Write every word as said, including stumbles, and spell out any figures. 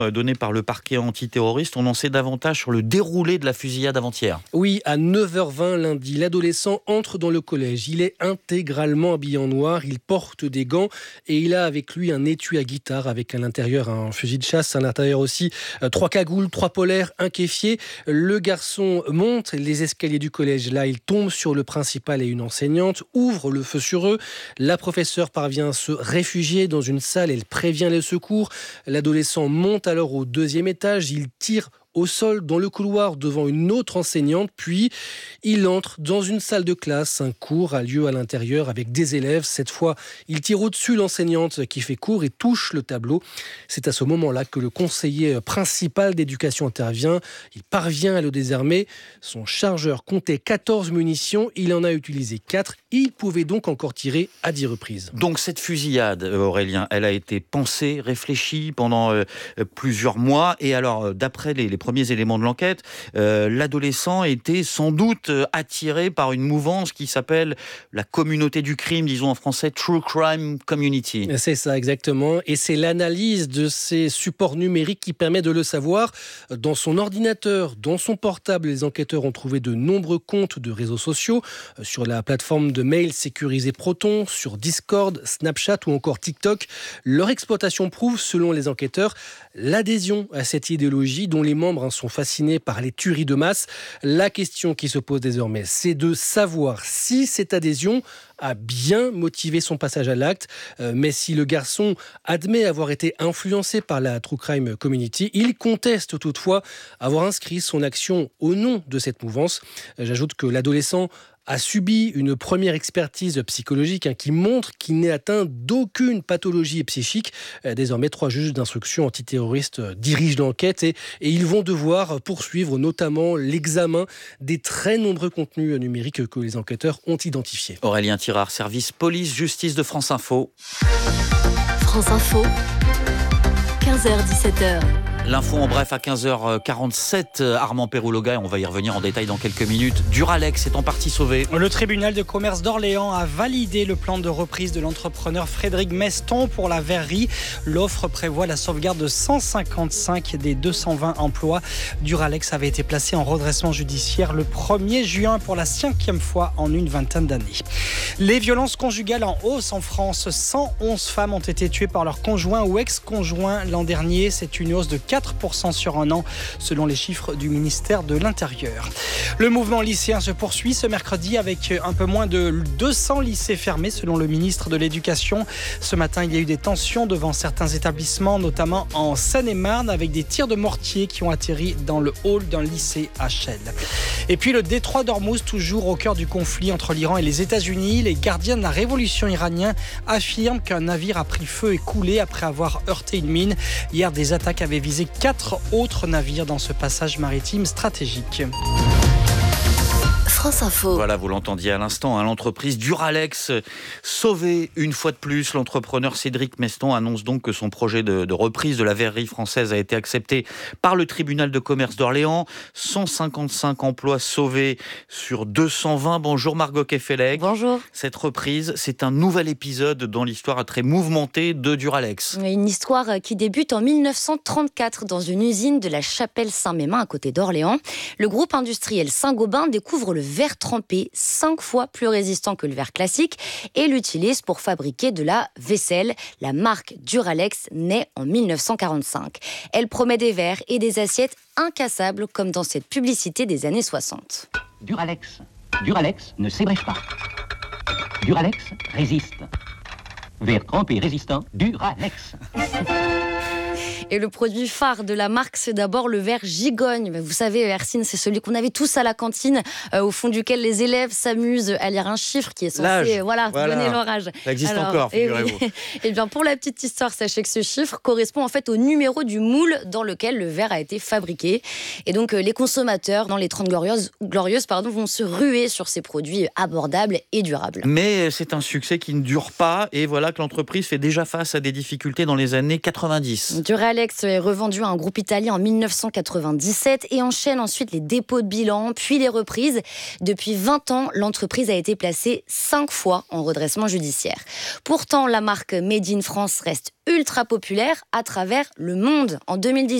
donné par le parquet antiterroriste. On en sait davantage sur le déroulé de la fusillade avant-hier. Oui, à neuf heures vingt lundi, l'adolescent entre dans le collège. Il est intégralement habillé en noir, il porte des gants et il a avec lui un étui à guitare avec à l'intérieur un fusil de chasse, à l'intérieur aussi euh, trois cagoules, trois polaires, un kéfier. Le garçon monte les escaliers du collège. Là, il tombe sur le principal et une enseignante, ouvre le feu sur eux. La professeure parvient à se réfugier dans une salle, elle prévient les secours. L'adolescent monte alors au deuxième étage, il tire au sol dans le couloir devant une autre enseignante, puis il entre dans une salle de classe. Un cours a lieu à l'intérieur avec des élèves. Cette fois, il tire au-dessus l'enseignante qui fait cours et touche le tableau. C'est à ce moment-là que le conseiller principal d'éducation intervient. Il parvient à le désarmer. Son chargeur comptait quatorze munitions, il en a utilisé quatre. Il pouvait donc encore tirer à dix reprises. Donc cette fusillade, Aurélien, elle a été pensée, réfléchie pendant euh, plusieurs mois. Et alors, d'après les, les premiers éléments de l'enquête, euh, l'adolescent était sans doute attiré par une mouvance qui s'appelle la communauté du crime, disons en français True Crime Community. C'est ça, exactement. Et c'est l'analyse de ces supports numériques qui permet de le savoir. Dans son ordinateur, dans son portable, les enquêteurs ont trouvé de nombreux comptes de réseaux sociaux sur la plateforme de mail sécurisée Proton, sur Discord, Snapchat ou encore TikTok. Leur exploitation prouve, selon les enquêteurs, l'adhésion à cette idéologie dont les membres sont fascinés par les tueries de masse. La question qui se pose désormais, c'est de savoir si cette adhésion a bien motivé son passage à l'acte. Euh, mais si le garçon admet avoir été influencé par la True Crime Community, il conteste toutefois avoir inscrit son action au nom de cette mouvance. Euh, j'ajoute que l'adolescent a subi une première expertise psychologique hein, qui montre qu'il n'est atteint d'aucune pathologie psychique. Euh, désormais, trois juges d'instruction antiterroristes euh, dirigent l'enquête et, et ils vont devoir poursuivre notamment l'examen des très nombreux contenus numériques que les enquêteurs ont identifiés. Aurélien Tirard, service police-justice de France Info. France Info, quinze heures dix-sept heures. L'info en bref à quinze heures quarante-sept, Armand Perrouloga, et on va y revenir en détail dans quelques minutes. Duralex est en partie sauvé. Le tribunal de commerce d'Orléans a validé le plan de reprise de l'entrepreneur Frédéric Meston pour la verrerie. L'offre prévoit la sauvegarde de cent cinquante-cinq des deux cent vingt emplois. Duralex avait été placé en redressement judiciaire le premier juin pour la cinquième fois en une vingtaine d'années. Les violences conjugales en hausse en France. cent onze femmes ont été tuées par leur conjoint ou ex-conjoint l'an dernier. C'est une hausse de quatre pour cent sur un an, selon les chiffres du ministère de l'Intérieur. Le mouvement lycéen se poursuit ce mercredi avec un peu moins de deux cents lycées fermés, selon le ministre de l'Éducation. Ce matin, il y a eu des tensions devant certains établissements, notamment en Seine-et-Marne, avec des tirs de mortier qui ont atterri dans le hall d'un lycée à Chelles. Et puis le détroit d'Ormuz, toujours au cœur du conflit entre l'Iran et les États-Unis. Les gardiens de la révolution iranienne affirment qu'un navire a pris feu et coulé après avoir heurté une mine. Hier, des attaques avaient visé quatre autres navires dans ce passage maritime stratégique. France Info. Voilà, vous l'entendiez à l'instant, hein, l'entreprise Duralex sauvée une fois de plus. L'entrepreneur Cédric Meston annonce donc que son projet de, de reprise de la verrerie française a été accepté par le tribunal de commerce d'Orléans. cent cinquante-cinq emplois sauvés sur deux cent vingt. Bonjour Margot Kefelec. Bonjour. Cette reprise, c'est un nouvel épisode dans l'histoire très mouvementée de Duralex. Une histoire qui débute en mille neuf cent trente-quatre dans une usine de la Chapelle-Saint-Mémin à côté d'Orléans. Le groupe industriel Saint-Gobain découvre le verre trempé, cinq fois plus résistant que le verre classique, et l'utilise pour fabriquer de la vaisselle. La marque Duralex naît en mille neuf cent quarante-cinq. Elle promet des verres et des assiettes incassables, comme dans cette publicité des années soixante. Duralex. Duralex ne s'ébrèche pas. Duralex résiste. Verre trempé résistant, Duralex. Et le produit phare de la marque, c'est d'abord le verre gigogne. Vous savez, Hercine, c'est celui qu'on avait tous à la cantine, euh, au fond duquel les élèves s'amusent à lire un chiffre qui est censé L'âge. Voilà, Voilà. donner leur âge. Ça existe Alors, encore, et figurez-vous. oui. Et bien, pour la petite histoire, sachez que ce chiffre correspond en fait au numéro du moule dans lequel le verre a été fabriqué. Et donc, euh, les consommateurs, dans les trente glorieuses, glorieuses pardon, vont se ruer sur ces produits abordables et durables. Mais c'est un succès qui ne dure pas, et voilà que l'entreprise fait déjà face à des difficultés dans les années quatre-vingt-dix. Duralex Duralex est revendu à un groupe italien en mille neuf cent quatre-vingt-dix-sept et enchaîne ensuite les dépôts de bilan, puis les reprises. Depuis vingt ans, l'entreprise a été placée cinq fois en redressement judiciaire. Pourtant, la marque Made in France reste ultra populaire à travers le monde. En deux mille dix-huit,